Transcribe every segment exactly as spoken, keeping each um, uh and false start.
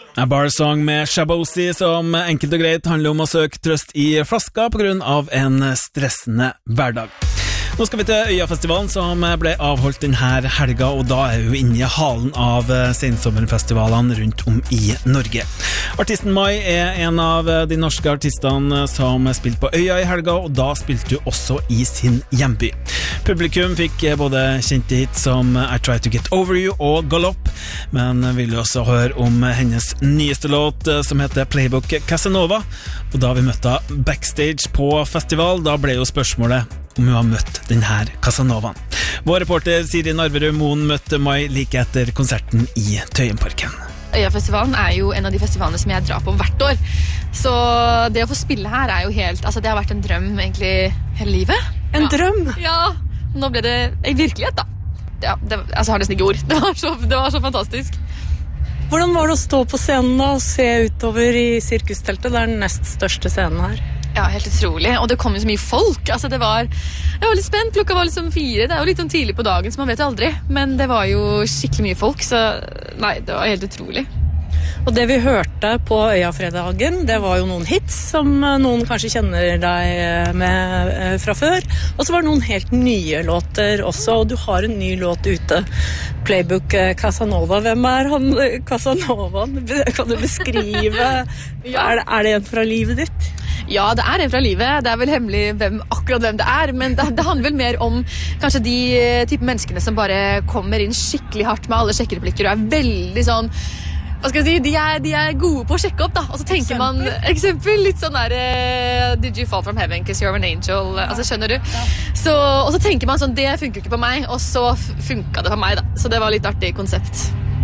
A bar song med Shabosi som enkelt og greit handler om å søke trøst i flaska på grunn av en stressende hverdag. Nå skal vi til Øyafestivalen som ble avholdt denne helga, og da er vi inne i halen av sensommerfestivalene rundt om i Norge. Artisten Mai er en av de norske artistene som spilte på Øya i helga, og da spilte hun også i sin hjemby. Publikum fikk både kjente hits som I Try to Get Over You og Galopp, men vil jo også høre om hennes nyeste låt som heter Playbook Casanova. Og da vi møtte backstage på festival, da ble jo spørsmålet om hun har møtt denne Casanovaen. Vår reporter Siri Narverud Moen møtte Mai like etter konserten i Tøyenparken. Øyafestivalen er jo en av de festivalene som jeg drar på hvert år. Så det å få spille her er jo helt, altså det har vært en drøm egentlig hele livet. En ja. drøm? Ja, nå ble det en virkelighet da. Ja, det, altså jeg har nesten ikke ord. Det var, så, det var så fantastisk. Hvordan var det å stå på scenen da, og se utover i sirkusteltet? Det er den nest største scenen her. Ja, helt utrolig. Og det kom jo så mye folk. Altså det var, jeg var litt spent. Klokka var liksom fire. Det er jo litt sånn tidlig på dagen, så man vet aldri. Men det var jo skikkelig mye folk, så nei, det var helt utrolig. Og det vi hørte på Øyafredagen, det var jo noen hits som noen kanskje kjenner deg med fra før. Og så var det noen helt nye låter også, og du har en ny låt ute. Playbook Casanova. Hvem er han Casanovaen? Kan du beskrive? Ja. Er det, er det en fra livet ditt? Ja, det er en fra livet. Det er vel hemmelig hvem, akkurat hvem det er, men det, det handler vel mer om kanskje de type menneskene som bare kommer inn skikkelig hardt med alle sjekkereplikker og er veldig sånn, hva skal jeg si, de er, de er gode på å sjekke opp da, og så tenker eksempel. man, eksempel, litt sånn der uh, Did you fall from heaven because you're an angel, ja. Altså skjønner du? Ja. Så, og så tenker man sånn, det funker ikke på meg, og så funket det på meg da, så det var litt artig konsept.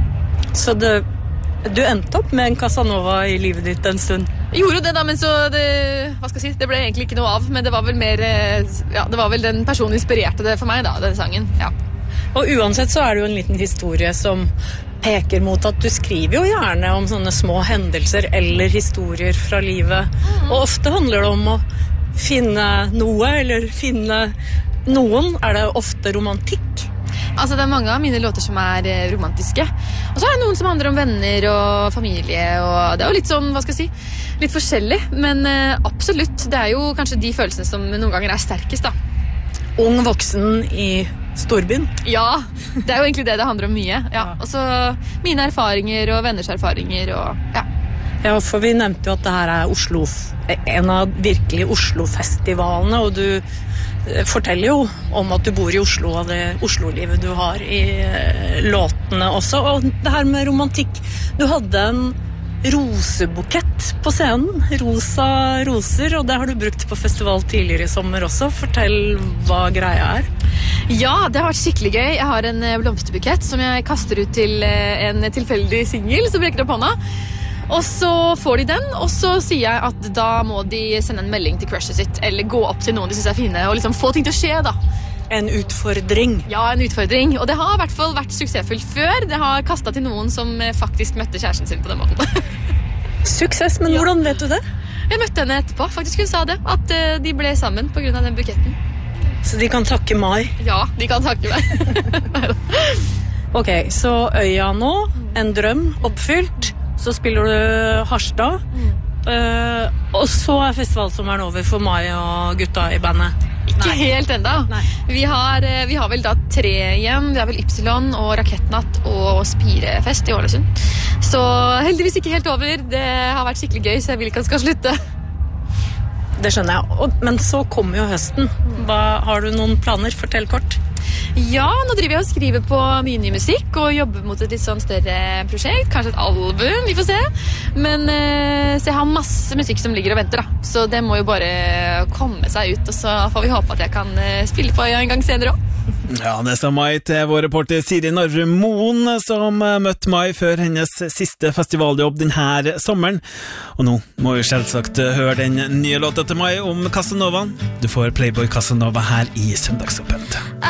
Så det, du endte opp med en Casanova i livet ditt en stund? Jeg gjorde det da, men så det, hva skal jeg si, det ble egentlig ikke noe av, men det var vel mer, ja, det var vel den personen inspirerte det for meg da, den sangen, ja. Og uansett så er det jo en liten historie som peker mot at du skriver jo gjerne om sånne små hendelser eller historier fra livet. Mm. Og ofte handler det om å finne noe, eller finne noen. Er det ofte romantikk? Altså det er mange av mine låter som er romantiske. Og så er det noen som handler om venner og familie, og det er jo litt sånn, hva skal jeg si, litt forskjellig. Men absolutt, det er jo kanskje de følelsene som noen ganger er sterkest da. Ung voksen i storbyen? Ja, det er jo egentlig det det handler om mye. Ja. Og så mine erfaringer og venners erfaringer og ja. Ja, for vi nevnte jo at det her er Oslo, en av virkelig Oslo-festivalene, og du forteller jo om at du bor i Oslo og det Oslo-livet du har i låtene også. Og det her med romantikk, du hadde en rosebukett på scenen, rosa roser, og det har du brukt på festival tidligere i sommer også. Fortell hva greia er. Ja, det har vært skikkelig gøy. Jeg har en blomsterbukett som jeg kaster ut til en tilfeldig single som brekker opp hånda. Og så får de den, og så sier jeg at da må de sende en melding til crushet sitt, eller gå opp til noen de synes er fine, og liksom få ting til å skje da. En utfordring. Ja, en utfordring. Og det har i hvert fall vært suksessfullt før. Det har kastet til noen som faktisk møtte kjæresten sin på den måten. Suksess, men ja. Hvordan vet du det? Jeg møtte henne etterpå, faktisk hun sa det, at de ble sammen på grunn av den buketten. Så de kan takke Mai? Ja, de kan takke meg. Ok, så Øya nå, en drøm oppfylt, så spiller du Harstad, mm. uh, og så er festivalsommeren over for Mai og gutta i bandet. Ikke Nei. helt enda. Vi har, vi har vel da tre igjen. Vi har vel Ypsilon og Rakettnatt og Spirefest i Ålesund. Så heldigvis ikke helt over. Det har vært skikkelig gøy, så jeg vil ikke at det skal slutte. Det skjønner jeg. Og, men så kommer jo høsten. Hva, har du noen planer? Fortell kort. Ja, nå driver jeg og skriver på mye ny musikk og jobber mot et litt sånn større prosjekt, kanskje et album, vi får se. Men eh, så jeg har masse musikk som ligger og venter da, så det må jo bare komme seg ut, og så får vi håpe at jeg kan spille på en gang senere også. Ja, det sa Mai til vår reporter Siri Narverud Moen, som møtte Mai før hennes siste festivaljobb denne sommeren. Og nå må vi selvsagt høre den nye låta til Mai om Casanovaen. Du får Playboy Casanova her i Søndagsåpent.